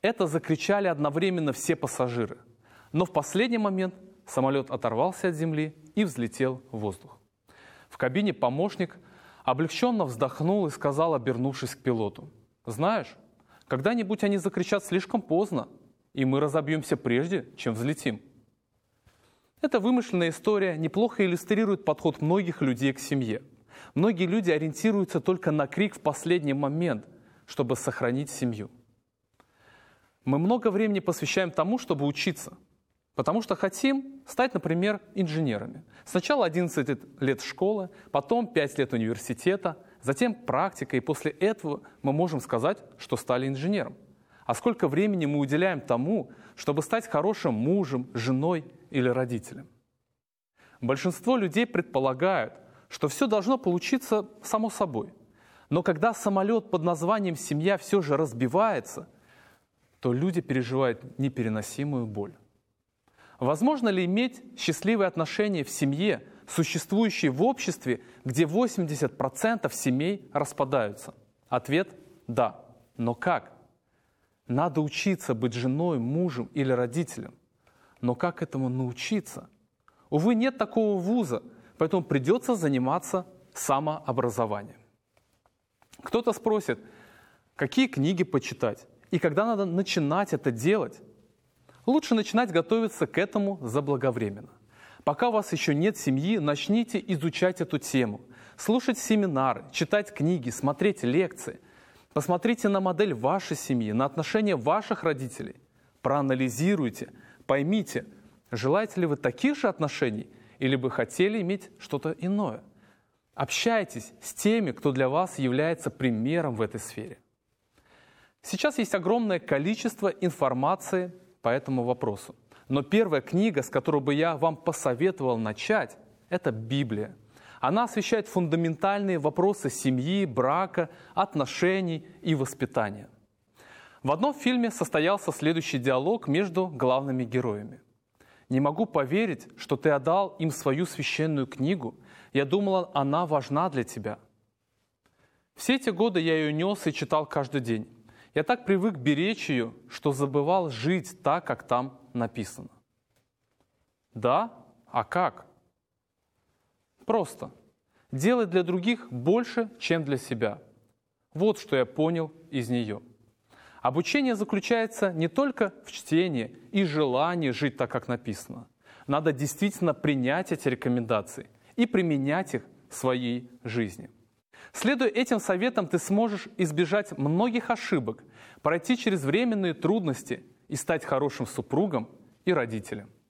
Это закричали одновременно все пассажиры. Но в последний момент самолет оторвался от земли и взлетел в воздух. В кабине помощник облегченно вздохнул и сказал, обернувшись к пилоту: «Знаешь, когда-нибудь они закричат слишком поздно, и мы разобьемся прежде, чем взлетим». Эта вымышленная история неплохо иллюстрирует подход многих людей к семье. Многие люди ориентируются только на крик в последний момент, чтобы сохранить семью. Мы много времени посвящаем тому, чтобы учиться, потому что хотим стать, например, инженерами. Сначала 11 лет школы, потом 5 лет университета, затем практика, и после этого мы можем сказать, что стали инженером. А сколько времени мы уделяем тому, чтобы стать хорошим мужем, женой или родителем? Большинство людей предполагают, что все должно получиться само собой. Но когда самолет под названием «семья» все же разбивается, то люди переживают непереносимую боль. Возможно ли иметь счастливые отношения в семье, существующей в обществе, где 80% семей распадаются? Ответ – да. Но как? Надо учиться быть женой, мужем или родителем. Но как этому научиться? Увы, нет такого вуза, поэтому придется заниматься самообразованием. Кто-то спросит, какие книги почитать и когда надо начинать это делать? Лучше начинать готовиться к этому заблаговременно. Пока у вас еще нет семьи, начните изучать эту тему, слушать семинары, читать книги, смотреть лекции. Посмотрите на модель вашей семьи, на отношения ваших родителей. Проанализируйте, поймите, желаете ли вы таких же отношений или бы хотели иметь что-то иное. Общайтесь с теми, кто для вас является примером в этой сфере. Сейчас есть огромное количество информации по этому вопросу. Но первая книга, с которой бы я вам посоветовал начать, это Библия. Она освещает фундаментальные вопросы семьи, брака, отношений и воспитания. В одном фильме состоялся следующий диалог между главными героями. «Не могу поверить, что ты отдал им свою священную книгу. Я думала, она важна для тебя». Все эти годы я ее нес и читал каждый день. Я так привык беречь ее, что забывал жить так, как там написано. Да? А как? Просто. Делать для других больше, чем для себя. Вот что я понял из нее. Обучение заключается не только в чтении и желании жить так, как написано. Надо действительно принять эти рекомендации и применять их в своей жизни. Следуя этим советам, ты сможешь избежать многих ошибок, пройти через временные трудности и стать хорошим супругом и родителем.